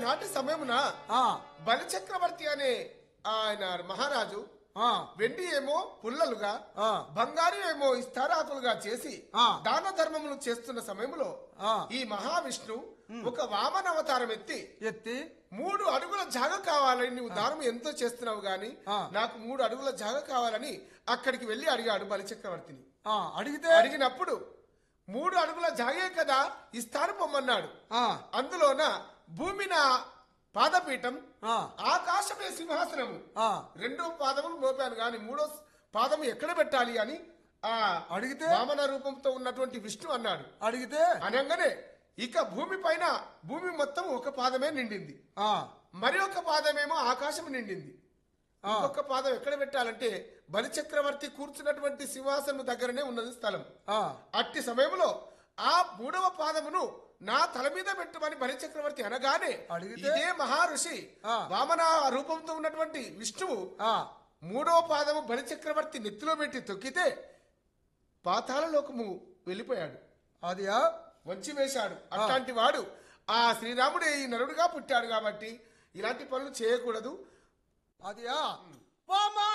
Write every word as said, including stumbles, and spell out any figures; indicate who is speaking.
Speaker 1: ఒకనాటి సమయమున బలిచక్రవర్తి అనే ఆయన మహారాజు వెండి ఏమో పుల్లలుగా బంగారు ఏమో ఇస్తారాకులుగా చేసి దాన ధర్మములు చేస్తున్న సమయంలో ఈ మహావిష్ణు ఒక వామన అవతారం ఎత్తి
Speaker 2: ఎత్తి
Speaker 1: మూడు అడుగుల జాగ కావాలని నువ్వు దానం ఎంతో చేస్తున్నావు గాని నాకు మూడు అడుగుల జాగ కావాలని అక్కడికి వెళ్లి అడిగాడు బలిచక్రవర్తిని.
Speaker 2: అడిగితే
Speaker 1: అడిగినప్పుడు మూడు అడుగుల జాగే కదా ఇస్తాను పొమ్మన్నాడు. అందులోన భూమిన పాదపీఠం, ఆకాశమే సింహాసనము, రెండో పాదములు మోపాను గాని మూడో పాదము ఎక్కడ పెట్టాలి అని ఆ
Speaker 2: అడిగితే
Speaker 1: వామన రూపంతో ఉన్నటువంటి విష్ణు అన్నాడు.
Speaker 2: అడిగితే
Speaker 1: అనగానే ఇక భూమి పైన భూమి మొత్తం ఒక పాదమే నిండింది, మరి ఒక పాదమేమో ఆకాశం నిండింది. ఇంకొక పాదం ఎక్కడ పెట్టాలంటే బలిచక్రవర్తి కూర్చున్నటువంటి సింహాసనం దగ్గరనే ఉన్నది స్థలం. అట్టి సమయంలో ఆ మూడవ పాదమును నా తల మీద పెట్టమని బలిచక్రవర్తి అనగానే ఇదే మహర్షి వామన రూపంతో ఉన్నటువంటి విష్ణువు మూడవ పాదము బలిచక్రవర్తి నెత్తిలో పెట్టి తొక్కితే పాతాళ లోకము వెళ్ళిపోయాడు.
Speaker 2: అది
Speaker 1: వంచి వేశాడు. అట్లాంటి వాడు ఆ శ్రీరాముడే ఈ నరుడుగా పుట్టాడు కాబట్టి ఇలాంటి పనులు చేయకూడదు.
Speaker 2: అది